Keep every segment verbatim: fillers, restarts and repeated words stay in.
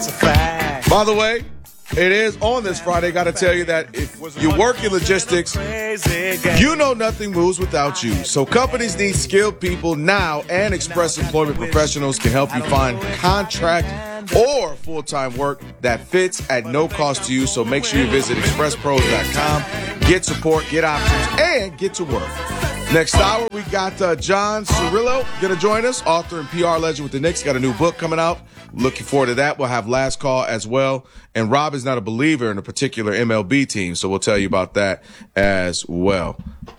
By the way, it is on this Friday. Got to tell you that if you work in logistics, you know nothing moves without you. So companies need skilled people now, and Express Employment Professionals can help you find contract or full-time work that fits at no cost to you. So make sure you visit express pros dot com, get support, get options, and get to work. Next hour, we got uh, John Cirillo going to join us, author and P R legend with the Knicks. Got a new book coming out. Looking forward to that. We'll have Last Call as well. And Rob is not a believer in a particular M L B team, so we'll tell you about that as well.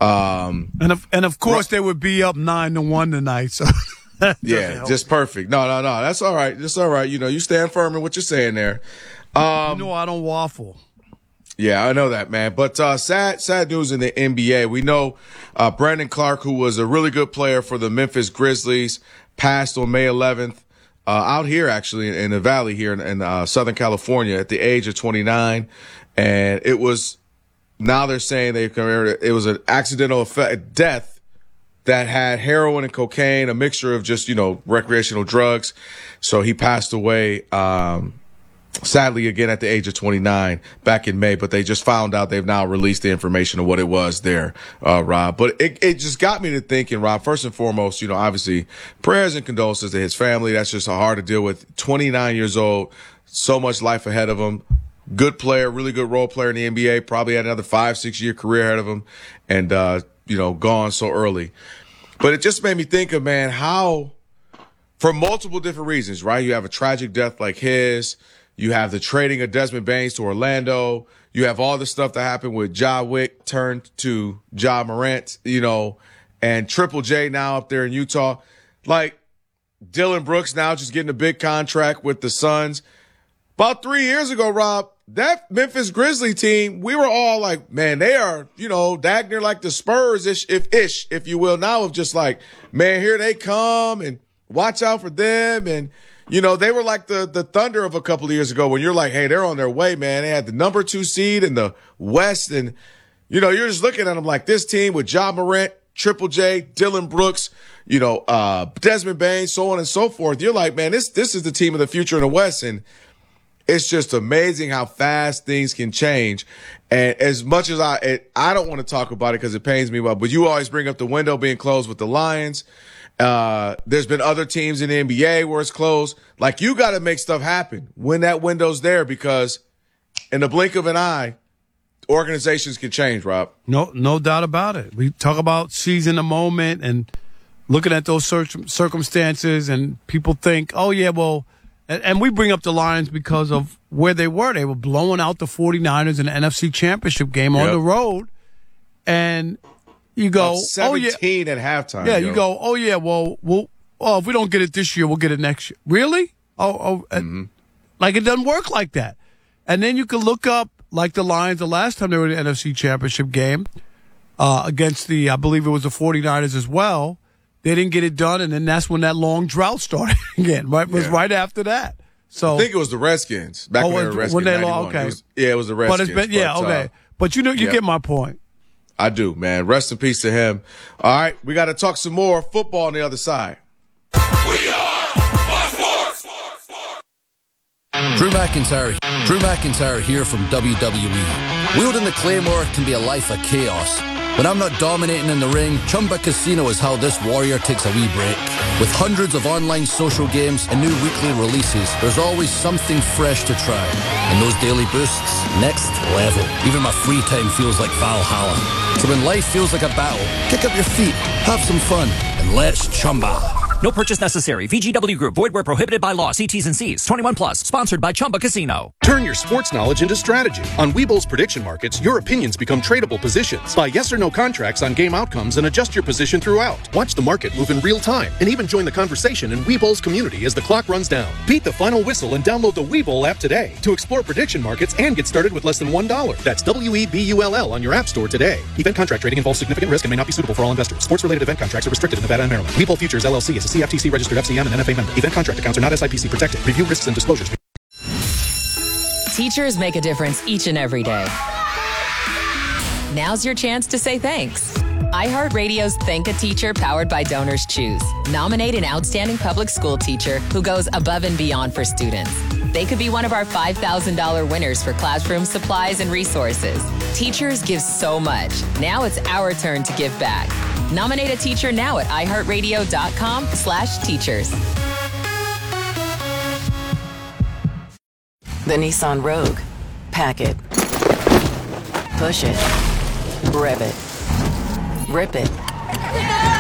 Um, and of and of course, they would be up nine to one tonight. So yeah, just perfect. No, no, no. That's all right. That's all right. You know, you stand firm in what you're saying there. Um, you know, I don't waffle. Yeah, I know that, man. But uh, sad, sad news in the N B A. We know uh, Brandon Clark, who was a really good player for the Memphis Grizzlies, passed on May eleventh uh, out here, actually, in the Valley here in, in uh, Southern California at the age of twenty-nine. And it was now they're saying they it was an accidental effect, death that had heroin and cocaine, a mixture of just, you know, recreational drugs. So he passed away. Um, Sadly, again, at the age of twenty-nine back in May, but they just found out they've now released the information of what it was there, uh, Rob. But it, it just got me to thinking, Rob, first and foremost, you know, obviously prayers and condolences to his family. That's just hard to deal with. twenty-nine years old, so much life ahead of him. Good player, really good role player in the N B A, probably had another five, six year career ahead of him and, uh, you know, gone so early. But it just made me think of, man, how for multiple different reasons, right? You have a tragic death like his. You have the trading of Desmond Baines to Orlando. You have all the stuff that happened with Ja Wick turned to Ja Morant, you know, and Triple J now up there in Utah. Like Dylan Brooks now just getting a big contract with the Suns. About three years ago, Rob, that Memphis Grizzly team, we were all like, man, they are, you know, Dagner like the Spurs ish, if ish, if you will. Now of just like, man, here they come and watch out for them. And, you know, they were like the, the Thunder of a couple of years ago when you're like, hey, they're on their way, man. They had the number two seed in the West. And, you know, you're just looking at them like this team with Ja Morant, Triple J, Dylan Brooks, you know, uh, Desmond Baines, so on and so forth. You're like, man, this, this is the team of the future in the West. And it's just amazing how fast things can change. And as much as I, it, I don't want to talk about it because it pains me, but you always bring up the window being closed with the Lions. Uh, there's been other teams in the N B A where it's closed. Like, you got to make stuff happen when that window's there, because in the blink of an eye, organizations can change, Rob. No, no doubt about it. We talk about seizing the moment and looking at those cir- circumstances, and people think, oh, yeah, well, and, and we bring up the Lions because of where they were. They were blowing out the 49ers in the N F C Championship game on yep. the road, and you go, seventeen oh, yeah. at halftime. Yeah, yo. you go, oh, yeah, well, we'll, oh, if we don't get it this year, we'll get it next year. Really? Oh, oh mm-hmm. Like, it doesn't work like that. And then you can look up, like the Lions, the last time they were in the N F C Championship game uh, against the, I believe it was the 49ers as well. They didn't get it done, and then that's when that long drought started again, right? It was yeah. right after that. So I think it was the Redskins. Back oh, when they were Redskins. When they lost, okay. It was, yeah, it was the Redskins. But it's been, yeah, but, okay. Uh, but you know, you yeah. get my point. I do, man. Rest in peace to him. All right, we got to talk some more football on the other side. We are Fox Sports. Drew McIntyre. Drew McIntyre here from W W E. Wielding the Claymore can be a life of chaos. When I'm not dominating in the ring, Chumba Casino is how this warrior takes a wee break. With hundreds of online social games and new weekly releases, there's always something fresh to try. And those daily boosts, next level. Even my free time feels like Valhalla. So when life feels like a battle, kick up your feet, have some fun, and let's Chumba. No purchase necessary. V G W Group. Void where prohibited by law. See T's and C's. twenty-one plus. Sponsored by Chumba Casino. Turn your sports knowledge into strategy. On Webull's prediction markets, your opinions become tradable positions. Buy yes or no contracts on game outcomes and adjust your position throughout. Watch the market move in real time and even join the conversation in Webull's community as the clock runs down. Beat the final whistle and download the Webull app today to explore prediction markets and get started with less than one dollar. That's W E B U L L on your app store today. Event contract trading involves significant risk and may not be suitable for all investors. Sports-related event contracts are restricted in Nevada and Maryland. Webull Futures L L C is a C F T C registered F C M and N F A member. Event contract accounts are not S I P C protected. Review risks and disclosures. Teachers make a difference each and every day. Now's your chance to say thanks. iHeartRadio's Thank a Teacher, powered by Donors Choose. Nominate an outstanding public school teacher who goes above and beyond for students. They could be one of our five thousand dollars winners for classroom supplies and resources. Teachers give so much. Now it's our turn to give back. Nominate a teacher now at iheartradio.com slash teachers. The Nissan Rogue. Pack it. Push it. Rev it. Rip it.